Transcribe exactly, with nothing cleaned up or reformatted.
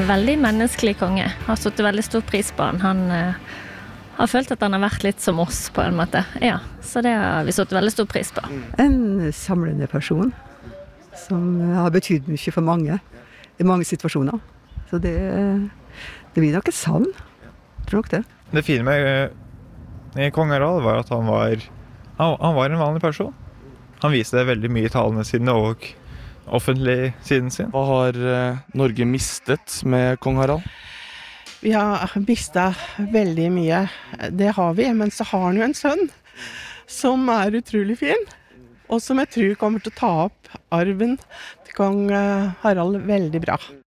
veldig menneskelig konge. Har satt veldig stor pris på han. Han uh, har følt at han har vært litt som oss på en måte. Ja, så det har vi satt veldig stor pris på. En samlende person som har betydd mye for mange i mange situasjoner. Så det, det blir nok et savn. Jeg tror nok det. Det fine med uh, kong Harald var at han var, han, han var en vanlig person. Han viste det veldig mye i talene sine og offentlig siden sin. Hva har uh, Norge mistet med kong Harald? Vi har mistet veldig mye. Det har vi, men så har han jo en sønn som er utrolig fin, og som jeg tror kommer til å ta opp arven til kong Harald veldig bra.